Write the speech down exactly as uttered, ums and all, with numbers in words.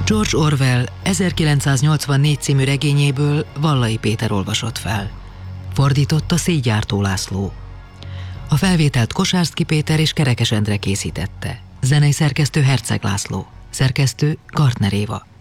George Orwell ezerkilencszáznyolcvannégy című regényéből Vallai Péter olvasott fel. Fordította Szégyártó László. A felvételt Kosárszky Péter és Kerekes Endre készítette. Zenei szerkesztő Herceg László. Szerkesztő Gartner Éva.